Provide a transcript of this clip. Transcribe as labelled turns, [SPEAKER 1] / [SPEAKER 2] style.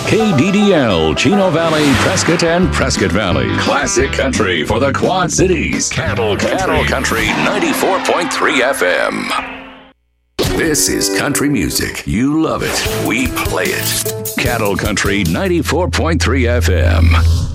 [SPEAKER 1] KDDL, Chino Valley, Prescott, and Prescott Valley. Classic country for the Quad Cities. Cattle Country 94.3 FM. This is country music. You love it. We play it. Cattle Country 94.3 FM.